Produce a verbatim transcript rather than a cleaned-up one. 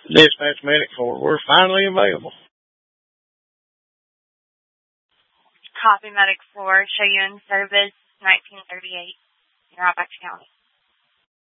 Dispatch medic for. We're finally available. Copy medic four. Show you in service nineteen thirty-eight in Roughbacks County.